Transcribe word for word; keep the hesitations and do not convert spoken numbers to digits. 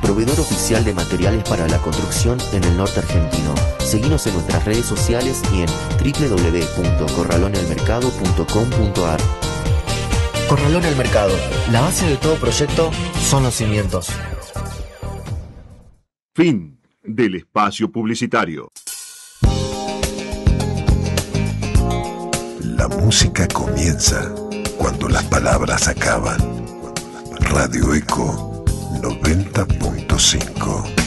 proveedor oficial de materiales para la construcción en el norte argentino. Seguinos en nuestras redes sociales y en doble u doble u doble u punto corralón el mercado punto com punto a r. Corralón el Mercado. La base de todo proyecto son los cimientos. Fin del espacio publicitario. La música comienza cuando las palabras acaban. Radio Eco noventa punto cinco.